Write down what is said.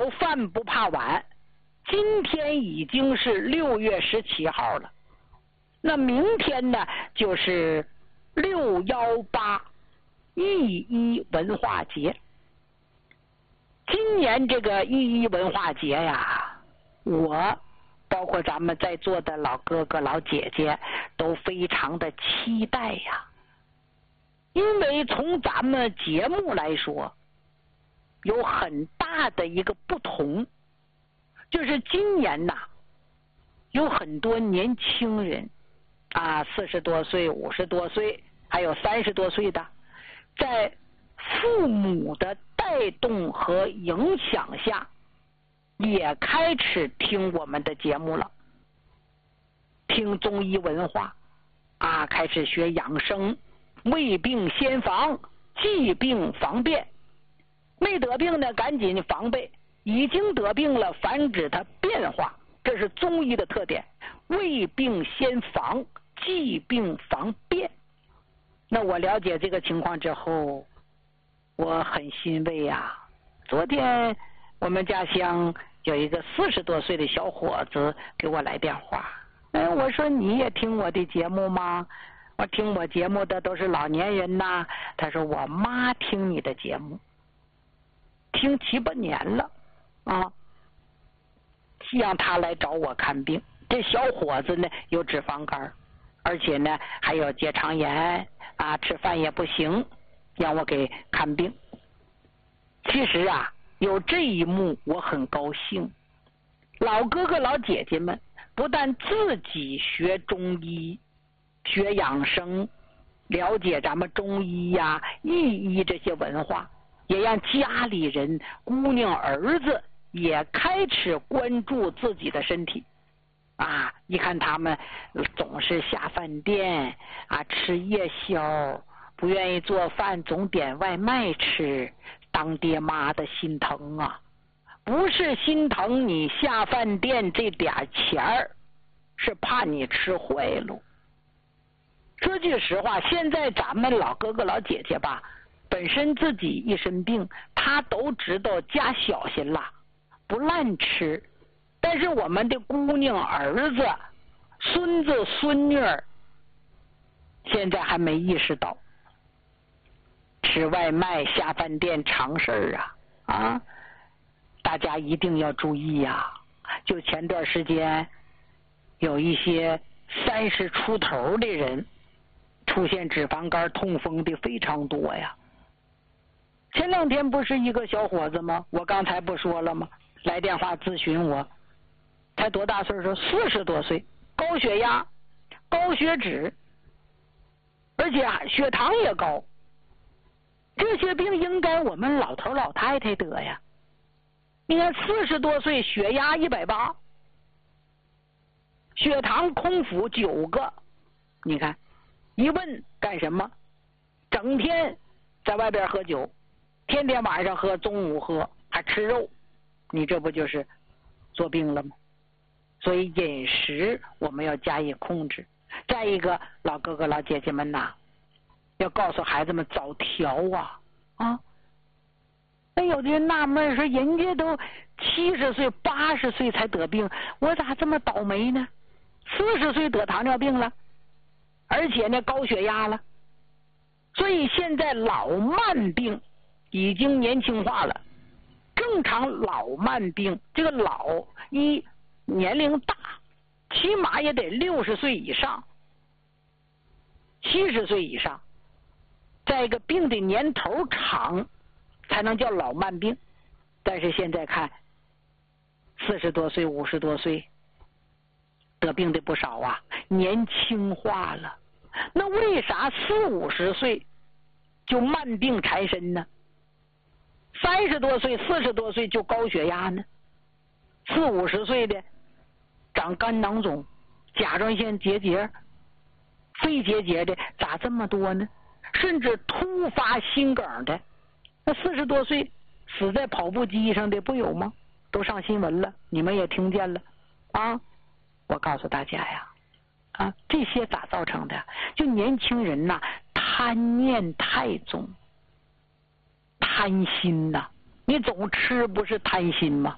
饭不怕晚，今天已经是6月17号了，那明天呢就是6186·1文化节。今年这个6·1文化节呀，我包括咱们在座的老哥哥老姐姐都非常的期待呀。因为从咱们节目来说，有很大的一个不同，就是今年呐，有很多年轻人啊，40多岁、50多岁，还有30多岁的，在父母的带动和影响下，也开始听我们的节目了，听中医文化啊，开始学养生，未病先防，既病防变。没得病呢，赶紧防备；已经得病了，防止它变化。这是中医的特点，未病先防，既病防变。那我了解这个情况之后，我很欣慰呀。昨天我们家乡有一个40多岁的小伙子给我来电话，我说你也听我的节目吗？我听我节目的都是老年人呐。他说我妈听你的节目，听7、8年了啊，让他来找我看病。这小伙子呢有脂肪肝，而且呢还有结肠炎啊，吃饭也不行，让我给看病。其实啊，有这一幕我很高兴。老哥哥老姐姐们不但自己学中医学养生，了解咱们中医呀、医医这些文化，也让家里人姑娘儿子也开始关注自己的身体啊！一看他们总是下饭店啊，吃夜宵，不愿意做饭，总点外卖吃，当爹妈的心疼啊！不是心疼你下饭店这点钱儿，是怕你吃坏了。说句实话，现在咱们老哥哥老姐姐吧，本身自己一身病，他都知道加小心了，不乱吃。但是我们的姑娘儿子、孙子孙女儿现在还没意识到，吃外卖下饭店常事儿啊！大家一定要注意呀！就前段时间有一些30出头的人出现脂肪肝痛风的非常多呀。前2天不是一个小伙子吗？我刚才不说了吗？来电话咨询我，才多大岁数？40多岁，高血压、高血脂，而且血糖也高。这些病应该我们老头老太太得呀。你看40多岁血压180，血糖空腹9个，你看一问干什么？整天在外边喝酒，天天晚上喝，中午喝，还吃肉，你这不就是做病了吗？所以饮食我们要加以控制。再一个，老哥哥老姐姐们呐，要告诉孩子们早调啊！那有的人纳闷说，人家都70岁、80岁才得病，我咋这么倒霉呢？40岁得糖尿病了，而且呢高血压了。所以现在老慢病已经年轻化了。正常老慢病，这个老一年龄大，起码也得60岁以上，70岁以上。再一个病的年头长才能叫老慢病。但是现在看40多岁、50多岁得病的不少啊，年轻化了。那为啥40、50岁就慢病缠身呢？30多岁、40多岁就高血压呢？40、50岁的长肝囊肿、甲状腺结节、肺结节的咋这么多呢？甚至突发心梗的，那40多岁死在跑步机上的不有吗？都上新闻了，你们也听见了啊！我告诉大家呀，这些咋造成的？就年轻人呐，贪念太重，贪心呐！你总吃不是贪心吗？